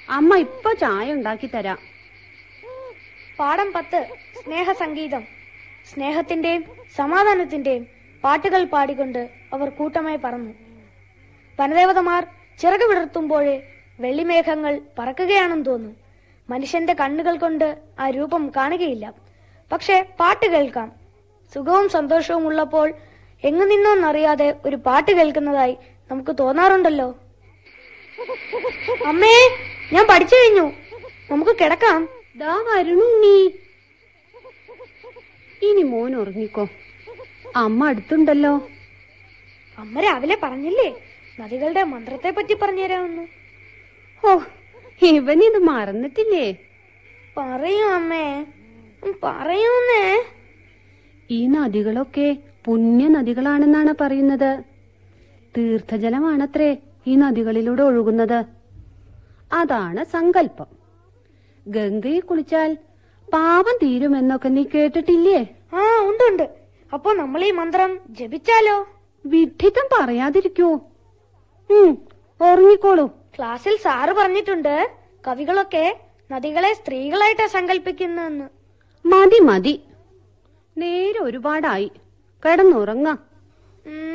അമ്മ ഇപ്പൊ ചായ ഉണ്ടാക്കി തരാം. പാഠം 10 സ്നേഹസംഗീതം. സ്നേഹത്തിന്റെയും സമാധാനത്തിന്റെയും പാട്ടുകൾ പാടിക്കൊണ്ട് അവർ കൂട്ടമായി പറന്നു. വനദേവതമാർ ചിറക് വിടർത്തുമ്പോഴേ വെള്ളിമേഘങ്ങൾ പറക്കുകയാണെന്ന് തോന്നും. മനുഷ്യന്റെ കണ്ണുകൾ കൊണ്ട് ആ രൂപം കാണുകയില്ല, പക്ഷെ പാട്ട് കേൾക്കാം. സുഖവും സന്തോഷവും ഉള്ളപ്പോൾ എങ്ങു നിന്നോന്നറിയാതെ ഒരു പാട്ട് കേൾക്കുന്നതായി നമുക്ക് തോന്നാറുണ്ടല്ലോ. അമ്മേ, ഞാൻ പഠിച്ചു കഴിഞ്ഞു, നമുക്ക് കിടക്കാം. ദാ വരണു നീ. ഇനി മോൻ ഉറങ്ങിക്കോ, അമ്മ അടുത്തുണ്ടല്ലോ. അമ്മ രാവിലെ പറഞ്ഞില്ലേ നദികളുടെ മന്ത്രത്തെ പറ്റി പറഞ്ഞുതരാമെന്ന്. ഓ, ഇവനിത് മറന്നിട്ടില്ലേ? പറയൂ അമ്മേ, പറയൂന്നേ. ഈ നദികളൊക്കെ പുണ്യ നദികളാണെന്നാണ് പറയുന്നത്. തീർത്ഥജലമാണത്രേ ഈ നദികളിലൂടെ ഒഴുകുന്നത്. അതാണ് സങ്കല്പം. ഗംഗയിൽ കുളിച്ചാൽ പാപം തീരുമെന്നൊക്കെ നീ കേട്ടിട്ടില്ലേ? ആ, ഉണ്ട്. അപ്പൊ നമ്മൾ ഈ മന്ത്രം ജപിച്ചാലോ? വിഡ്ഢിത്തം പറയാതിരിക്കൂ. ഉറങ്ങിക്കോളൂ. ക്ലാസ്സിൽ സാറ് പറഞ്ഞിട്ടുണ്ട് കവികളൊക്കെ നദികളെ സ്ത്രീകളായിട്ടാ സങ്കല്പിക്കുന്നെന്ന്. മതി, നേരെ ഒരുപാടായി, കിടന്നുറങ്ങാം.